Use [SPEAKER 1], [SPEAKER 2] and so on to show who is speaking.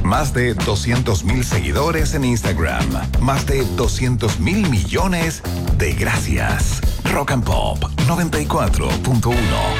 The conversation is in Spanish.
[SPEAKER 1] Más de 200,000 seguidores en Instagram. Más de 200,000 millones de gracias. Rock and Pop 94.1.